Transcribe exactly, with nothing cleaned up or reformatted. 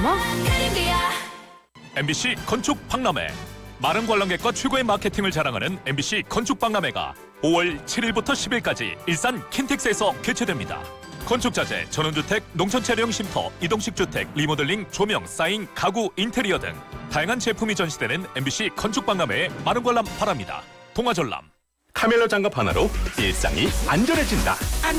어머. 엠비씨 건축 박람회. 많은 관람객과 최고의 마케팅을 자랑하는 엠비씨 건축 박람회가 오월 칠일부터 십일까지 일산 킨텍스에서 개최됩니다. 건축자재, 전원주택, 농촌차량 쉼터, 이동식 주택, 리모델링, 조명, 사인, 가구, 인테리어 등 다양한 제품이 전시되는 엠비씨 건축 박람회에 많은 관람 바랍니다. 동아전람. 카멜로 장갑 하나로 일상이 안전해진다.